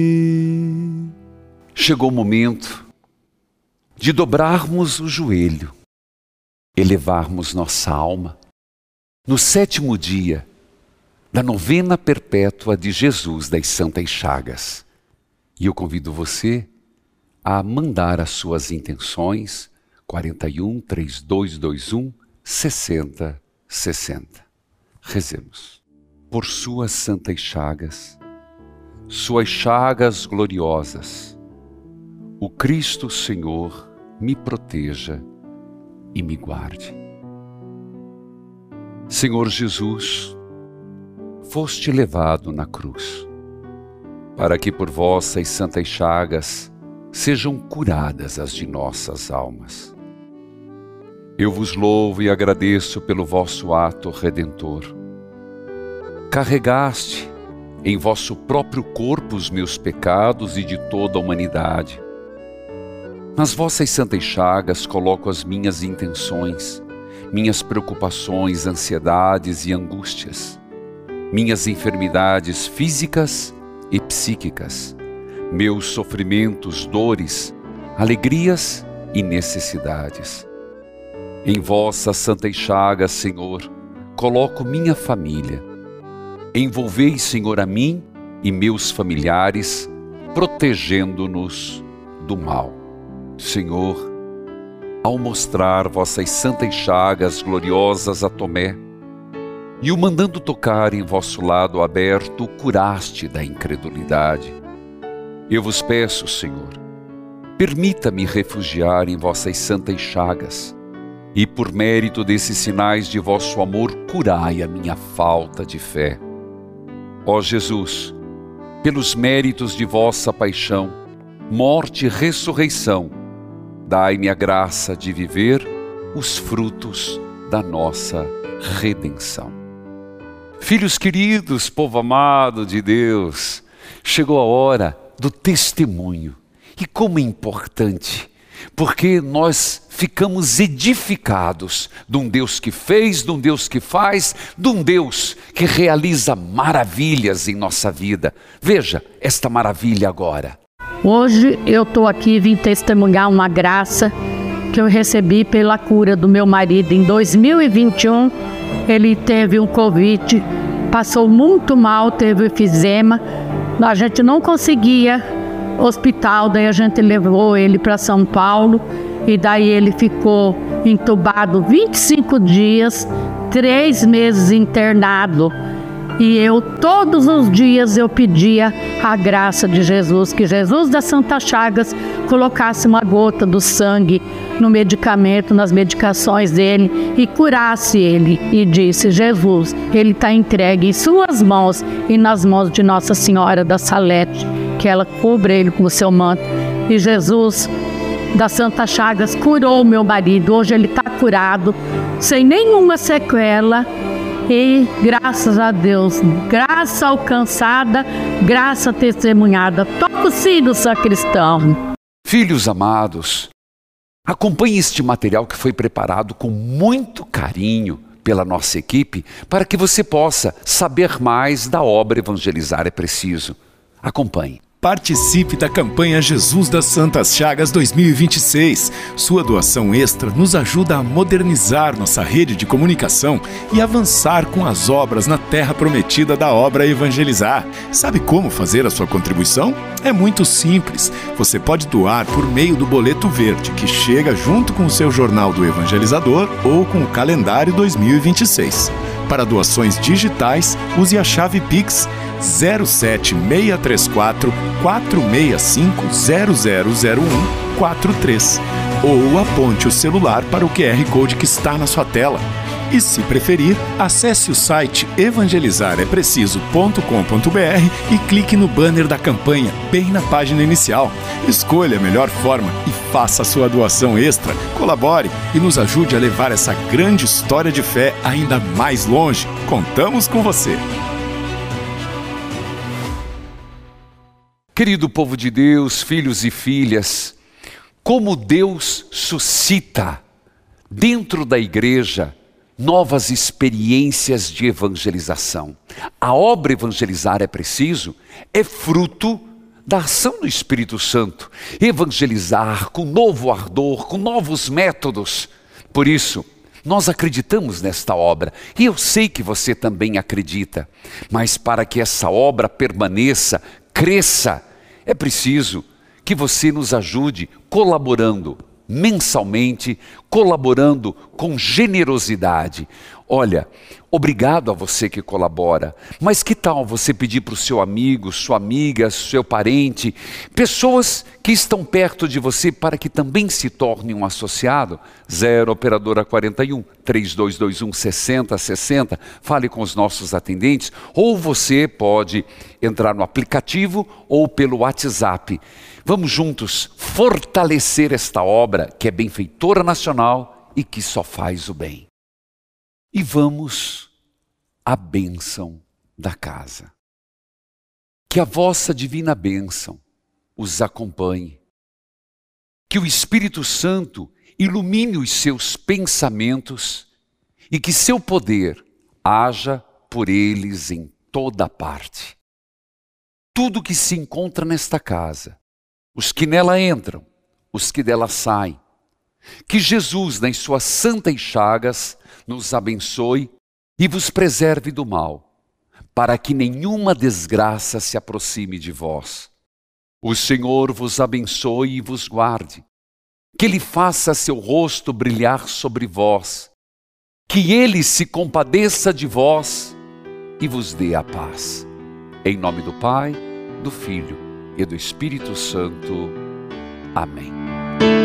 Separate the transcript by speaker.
Speaker 1: Chegou o momento de dobrarmos o joelho, elevarmos nossa alma no 7º dia da novena perpétua de Jesus das Santas Chagas. E eu convido você a mandar as suas intenções 41 3221 6060. Rezemos. Por suas santas chagas gloriosas, o Cristo Senhor me proteja e me guarde. Senhor Jesus, foste levado na cruz, para que por vossas santas chagas sejam curadas as de nossas almas. Eu vos louvo e agradeço pelo vosso ato redentor. Carregaste em vosso próprio corpo os meus pecados e de toda a humanidade. Nas vossas santas chagas coloco as minhas intenções, minhas preocupações, ansiedades e angústias, minhas enfermidades físicas e psíquicas, meus sofrimentos, dores, alegrias e necessidades. Em vossas santas chagas, Senhor, coloco minha família. Envolvei, Senhor, a mim e meus familiares, protegendo-nos do mal. Senhor, ao mostrar vossas santas chagas gloriosas a Tomé, e o mandando tocar em vosso lado aberto, o curaste da incredulidade. Eu vos peço, Senhor, permita-me refugiar em vossas santas chagas, e por mérito desses sinais de vosso amor, curai a minha falta de fé. Ó Jesus, pelos méritos de vossa paixão, morte e ressurreição, dai-me a graça de viver os frutos da nossa redenção. Filhos queridos, povo amado de Deus, chegou a hora do testemunho. E como é importante, porque nós ficamos edificados de um Deus que fez, de um Deus que faz, de um Deus que realiza maravilhas em nossa vida. Veja esta maravilha agora.
Speaker 2: Hoje eu estou aqui, vim testemunhar uma graça que eu recebi pela cura do meu marido. Em 2021, ele teve um Covid, passou muito mal, teve efizema. A gente não conseguia hospital, daí a gente levou ele para São Paulo e daí ele ficou entubado 25 dias, 3 meses internado. E eu, todos os dias, eu pedia a graça de Jesus, que Jesus das Santas Chagas colocasse uma gota do sangue no medicamento, nas medicações dele e curasse ele. E disse: Jesus, ele está entregue em suas mãos e nas mãos de Nossa Senhora da Salete, que ela cubra ele com o seu manto. E Jesus das Santas Chagas curou o meu marido. Hoje ele está curado, sem nenhuma sequela. E graças a Deus, graça alcançada, graça testemunhada. Toca o sino, sacristão.
Speaker 1: Filhos amados, acompanhe este material que foi preparado com muito carinho pela nossa equipe, para que você possa saber mais da obra Evangelizar é Preciso. Acompanhe.
Speaker 3: Participe da campanha Jesus das Santas Chagas 2026. Sua doação extra nos ajuda a modernizar nossa rede de comunicação e avançar com as obras na terra prometida da obra Evangelizar. Sabe como fazer a sua contribuição? É muito simples. Você pode doar por meio do boleto verde, que chega junto com o seu jornal do Evangelizador ou com o calendário 2026. Para doações digitais, use a chave Pix 07634 465 000143 ou aponte o celular para o QR Code que está na sua tela. E se preferir, acesse o site evangelizarepreciso.com.br e clique no banner da campanha, bem na página inicial. Escolha a melhor forma e faça a sua doação extra. Colabore e nos ajude a levar essa grande história de fé ainda mais longe. Contamos com você!
Speaker 1: Querido povo de Deus, filhos e filhas, como Deus suscita dentro da igreja novas experiências de evangelização. A obra Evangelizar é Preciso é fruto da ação do Espírito Santo, evangelizar com novo ardor, com novos métodos. Por isso, nós acreditamos nesta obra, e eu sei que você também acredita, mas para que essa obra permaneça, cresça, é preciso que você nos ajude colaborando mensalmente, colaborando com generosidade. Olha, obrigado a você que colabora, mas que tal você pedir para o seu amigo, sua amiga, seu parente, pessoas que estão perto de você para que também se torne um associado? 0 operadora 41 3221 6060, fale com os nossos atendentes, ou você pode entrar no aplicativo ou pelo WhatsApp. Vamos juntos fortalecer esta obra que é benfeitora nacional e que só faz o bem. E vamos à bênção da casa. Que a vossa divina bênção os acompanhe. Que o Espírito Santo ilumine os seus pensamentos e que seu poder haja por eles em toda parte. Tudo que se encontra nesta casa, os que nela entram, os que dela saem, que Jesus, nas suas santas chagas, nos abençoe e vos preserve do mal, para que nenhuma desgraça se aproxime de vós. O Senhor vos abençoe e vos guarde, que Ele faça seu rosto brilhar sobre vós, que Ele se compadeça de vós e vos dê a paz. Em nome do Pai, do Filho e do Espírito Santo. Amém.